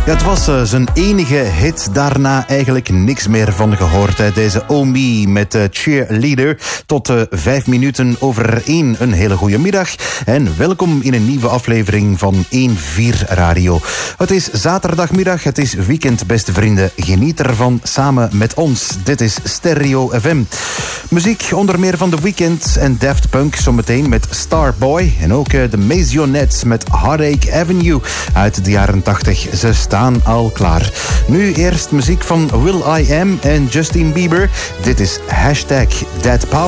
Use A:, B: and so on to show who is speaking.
A: Ja, het was zijn enige hit. Daarna eigenlijk niks meer van gehoord. Hè. Deze Oh Me met Cheerleader. Tot 5 minuten over 1. Een hele goede middag. En welkom in een nieuwe aflevering van 1-4 Radio. Het is zaterdagmiddag. Het is weekend, beste vrienden. Geniet ervan samen met ons. Dit is Stereo FM. Muziek onder meer van The Weeknd en Daft Punk. Zometeen met Starboy. En ook de Maisonets met Heartache Avenue uit de jaren 80. Ze staan al klaar. Nu eerst muziek van Will.i.am en Justin Bieber. Dit is #ThatPower.